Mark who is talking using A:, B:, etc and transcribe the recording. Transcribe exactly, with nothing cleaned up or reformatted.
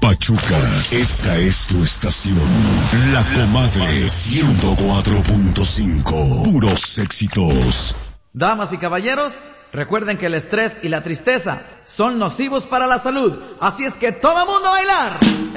A: Pachuca, esta es tu estación. La Comadre ciento cuatro punto cinco. Puros éxitos.
B: Damas y caballeros, recuerden que el estrés y la tristeza son nocivos para la salud. Así es que todo mundo a bailar.